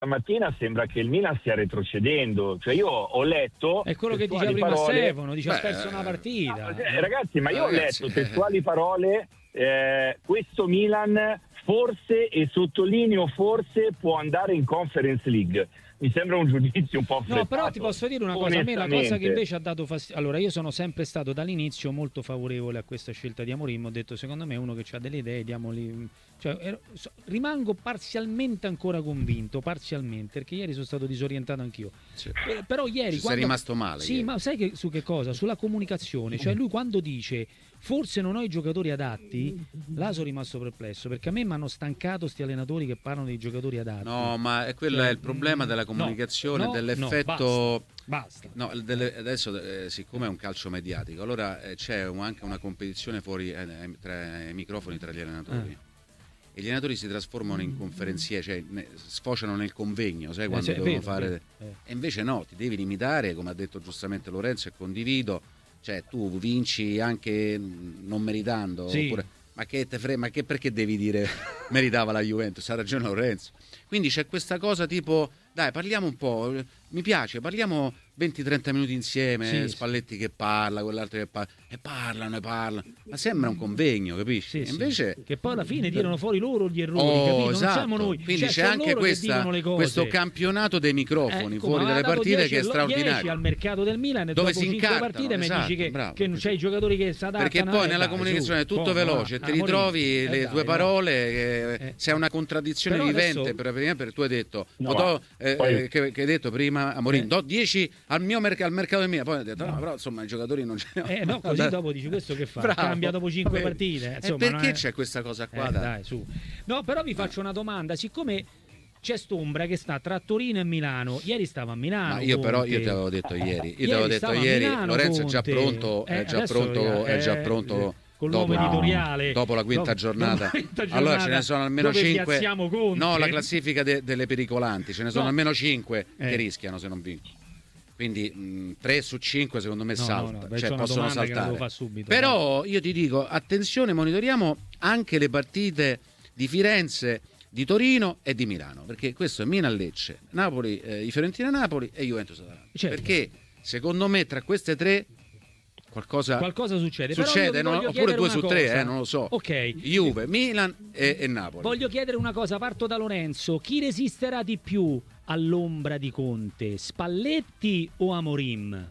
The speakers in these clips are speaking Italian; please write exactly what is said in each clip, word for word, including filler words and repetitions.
stamattina sembra che il Milan stia retrocedendo, cioè io ho letto è quello che diceva prima parole... Stefano, dice ha perso una partita. No, cioè, ragazzi, ma io ragazzi, ho letto testuali parole, eh, questo Milan forse, e sottolineo forse, può andare in Conference League. Mi sembra un giudizio un po' affrettato. No, però ti posso dire una cosa, a me la cosa che invece ha dato fastidio. Allora, io sono sempre stato dall'inizio molto favorevole a questa scelta di Amorim, ho detto secondo me è uno che ha delle idee, diamoli, cioè, ero, so, rimango parzialmente ancora convinto, parzialmente, perché ieri sono stato disorientato anch'io. Sì. Eh, però ieri Ci quando... sei rimasto male. Sì, ieri. ma sai che, su che cosa? Sulla comunicazione, cioè lui quando dice forse non ho i giocatori adatti, là sono rimasto perplesso, perché a me mi hanno stancato sti allenatori che parlano dei giocatori adatti. No, ma è quello Cioè, è il problema della comunicazione, no, no, dell'effetto. No, basta. basta. No, delle, adesso eh, siccome è un calcio mediatico, allora eh, c'è un, anche una competizione fuori eh, tra i microfoni tra gli allenatori. Eh. E gli allenatori si trasformano in conferenzieri, cioè ne, sfociano nel convegno, sai, quando eh, devono vero, fare. Vero, eh. E invece no, ti devi limitare, come ha detto giustamente Lorenzo, e condivido. Cioè tu vinci anche non meritando, sì. oppure, ma che te fre- ma che perché devi dire meritava la Juventus? Ha ragione Lorenzo. Quindi c'è questa cosa tipo dai, parliamo un po', mi piace, parliamo venti trenta minuti insieme, sì, Spalletti sì. che parla, quell'altro che parla, e parlano, e parlano, ma sembra un convegno, capisci? Sì, invece sì. Che poi alla fine tirano fuori loro gli errori, oh, capito? Non esatto. siamo noi. Quindi cioè, c'è anche questa, questo campionato dei microfoni eh, fuori dalle partite dieci, che è straordinario. Al mercato del Milan e dove dopo si incartano, partite esatto, mi dici che, bravo, che non c'è i giocatori che si adattano. Perché poi eh, nella dai, comunicazione su, è tutto come, veloce, no, ti ah, ritrovi eh, le dai, tue no. parole, che eh. sei una contraddizione Però vivente, adesso... per, per tu hai detto, no, do, eh, poi... che, che hai detto prima, Amorim, eh. do dieci al mio merc- al mercato del Milan, poi hai detto no, no però insomma i giocatori non ce ne eh, no, così dopo dici questo che fa? Bravo. Cambia dopo cinque Vabbè. partite. Insomma, e perché è... c'è questa cosa qua? Eh, da... dai, su. No, però vi faccio una domanda, siccome c'è st'ombra che sta tra Torino e Milano, ieri stava a Milano. Ma io Conte. però io ti avevo detto ieri, io ieri ti avevo detto ieri, Milano, Lorenzo Conte. è già pronto, è eh, già pronto, eh, è già pronto. Con dopo, l'uomo editoriale dopo la quinta dopo, giornata. dopo quinta giornata allora ce ne sono almeno cinque. No, la Conte. classifica de- delle pericolanti, ce ne sono no. almeno cinque eh. che rischiano se non vincono. Quindi mh, tre su cinque secondo me no, salta, no, no. cioè possono saltare. Fa subito, Però eh. io ti dico, attenzione, monitoriamo anche le partite di Firenze, di Torino e di Milano, perché questo è Milan-Lecce, Napoli, eh, i Fiorentina-Napoli e Juventus-Atalanta. Certo. Perché secondo me tra queste tre qualcosa, qualcosa succede, succede Però no? oppure due su cosa. tre, eh, non lo so. Ok. Juve, Milan e, e Napoli. Voglio chiedere una cosa, parto da Lorenzo. Chi resisterà di più all'ombra di Conte? Spalletti o Amorim?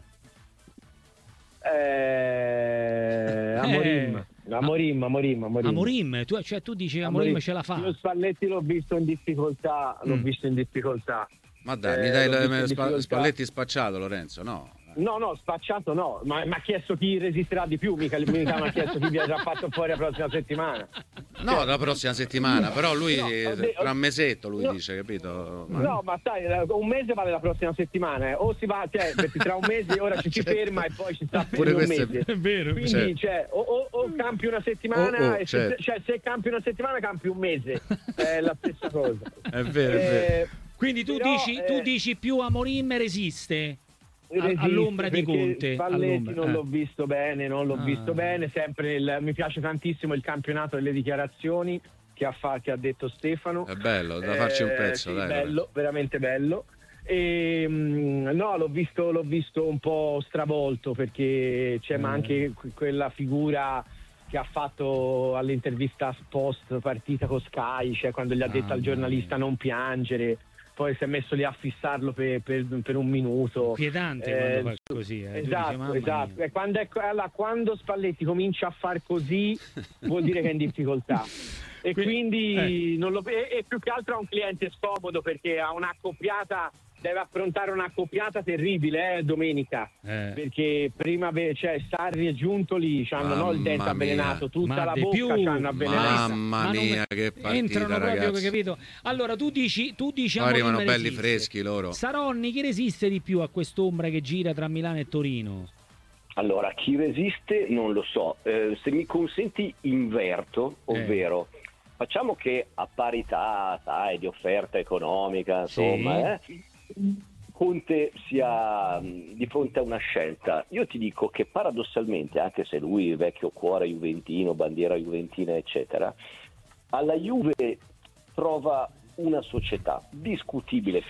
Eh, Amorim. Eh. Amorim, Amorim, Amorim. Amorim, tu, cioè tu dici Amorim, Amorim ce la fa. Io Spalletti l'ho visto in difficoltà, l'ho mm. visto in difficoltà. Ma dai, eh, mi dai la, spa, Spalletti spacciato, Lorenzo, no? No, no, spacciato no, ma mi ha chiesto chi resisterà di più, mica, mica mi ha chiesto chi vi ha già fatto fuori la prossima settimana. No, cioè, la prossima settimana, no, però lui no, de- tra un mesetto lui no, dice, capito? Ma... No, ma sai, un mese vale la prossima settimana, eh. o si va, cioè, perché tra un mese ora ci si ferma e poi ci sta per un mese. È vero. Quindi, certo. cioè, o, o, o campi una settimana, oh, oh, e certo. se, cioè se campi una settimana campi un mese, è la stessa cosa. È vero, eh, è vero. Quindi tu, però, dici, eh, tu dici più Amorim resiste? Resiste, all'ombra di Conte Spalletti non eh. l'ho visto bene non l'ho ah. visto bene sempre il, mi piace tantissimo il campionato delle dichiarazioni che ha, fa, che ha detto Stefano, è bello da farci un pezzo, eh, sì, dai, bello, veramente bello. E, mh, no, l'ho visto, l'ho visto un po' stravolto perché c'è mm. ma anche quella figura che ha fatto all'intervista post partita con Sky, cioè quando gli ha detto ah, al giornalista non piangere, poi si è messo lì a fissarlo per, per, per un minuto. Piedante eh, quando fa così. Eh. Esatto, dici, esatto. E quando, è, allora, quando Spalletti comincia a far così vuol dire che è in difficoltà. E quindi eh. non lo, e, e più che altro ha un cliente scomodo perché ha un'accoppiata, deve affrontare un'accoppiata terribile eh, domenica, eh. perché prima cioè, Sarri e Giuntoli hanno no, il dente avvelenato, tutta ma la bocca più, c'hanno avvelenato. Mamma ma mia, che partita, entrano ragazzi. proprio, capito? Allora tu dici, tu dici arrivano belli resiste. freschi loro. Saronni, chi resiste di più a quest'ombra che gira tra Milano e Torino? Allora, chi resiste non lo so. Eh, se mi consenti inverto, ovvero eh. facciamo che a parità, sai, di offerta economica, insomma, sì. eh, Conte sia mh, di fronte a una scelta. Io ti dico che paradossalmente, anche se lui vecchio cuore juventino, bandiera juventina eccetera, alla Juve trova una società discutibile